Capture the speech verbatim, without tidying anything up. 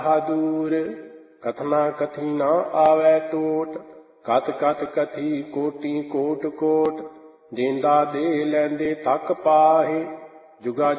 ਬਹਾਦੁਰ ਕਥਨਾ ਕਥੀ ਨਾ ਆਵੈ ਟੋਟ। ਕਤ ਕਤ ਕਥੀ ਕੋਟੀ ਕੋਟ ਕੋਟ। ਦੇਂਦਾ ਦੇ ਲੈਂਦੇ ਤੱਕ ਪਾਹੇ। ਜੁਗਾ